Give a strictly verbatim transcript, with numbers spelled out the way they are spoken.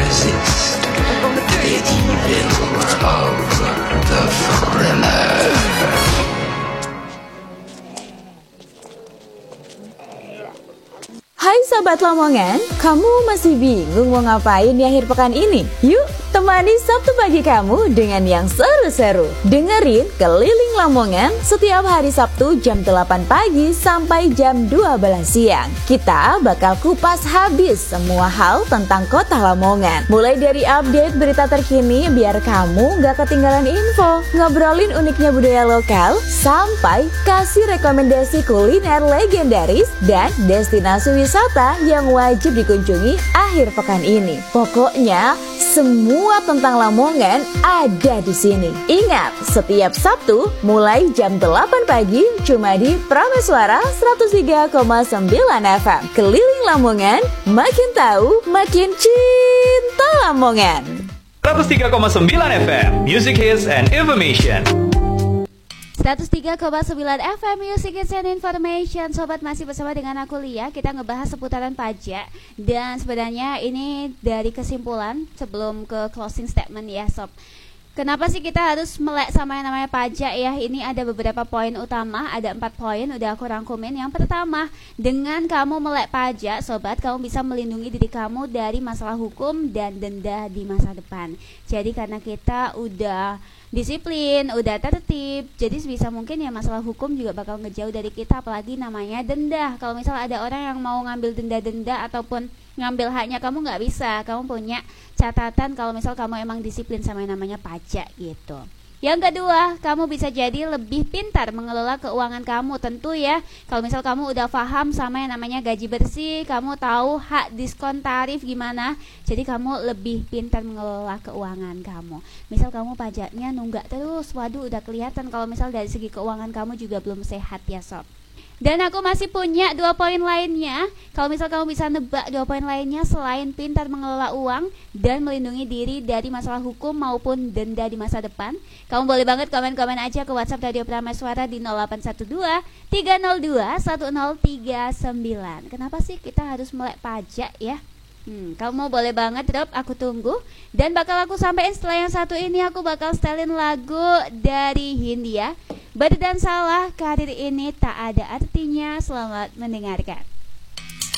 resist the evil of the thriller. Hai Sobat Lamongan, kamu masih bingung mau ngapain di akhir pekan ini? Yuk, temani Sabtu pagi kamu dengan yang seru-seru. Dengerin Keliling Lamongan setiap hari Sabtu jam delapan pagi sampai jam dua belas siang. Kita bakal kupas habis semua hal tentang kota Lamongan. Mulai dari update berita terkini biar kamu gak ketinggalan info, ngobrolin uniknya budaya lokal, sampai kasih rekomendasi kuliner legendaris dan destinasi wisata yang wajib dikunjungi akhir pekan ini. Pokoknya semua tentang Lamongan ada di sini. Ingat, setiap Sabtu mulai jam delapan pagi cuma di Prameswara seratus tiga koma sembilan F M. Keliling Lamongan, makin tahu, makin cinta Lamongan. seratus tiga koma sembilan F M, Music Hits and Information. seratus tiga koma sembilan F M Music Hits and Information. Sobat, masih bersama dengan aku Lia. Kita ngebahas seputaran pajak. Dan sebenarnya ini dari kesimpulan sebelum ke closing statement ya Sob. Kenapa sih kita harus melek sama yang namanya pajak ya? Ini ada beberapa poin utama, ada empat poin udah aku rangkumin. Yang pertama, dengan kamu melek pajak Sobat, kamu bisa melindungi diri kamu dari masalah hukum dan denda di masa depan. Jadi karena kita udah disiplin, udah tertib, jadi sebisa mungkin ya masalah hukum juga bakal ngejauh dari kita, apalagi namanya denda. Kalau misal ada orang yang mau ngambil denda-denda ataupun ngambil haknya, kamu nggak bisa. Kamu punya catatan kalau misal kamu emang disiplin sama yang namanya pajak gitu. Yang kedua, kamu bisa jadi lebih pintar mengelola keuangan kamu. Tentu ya, kalau misal kamu udah paham sama yang namanya gaji bersih, kamu tahu hak diskon tarif gimana, jadi kamu lebih pintar mengelola keuangan kamu. Misal kamu pajaknya nunggak terus, waduh udah kelihatan kalau misal dari segi keuangan kamu juga belum sehat ya Sob. Dan aku masih punya dua poin lainnya. Kalau misal kamu bisa nebak dua poin lainnya selain pintar mengelola uang dan melindungi diri dari masalah hukum maupun denda di masa depan, kamu boleh banget komen-komen aja ke WhatsApp Radio Prameswara di nol delapan satu dua tiga nol dua satu nol tiga sembilan. Kenapa sih kita harus melek pajak ya? Hmm, kamu boleh banget drop, aku tunggu. Dan bakal aku sampein setelah yang satu ini, aku bakal setelin lagu dari Hindia, Benar dan Salah, Karir Ini Tak Ada Artinya. Selamat mendengarkan.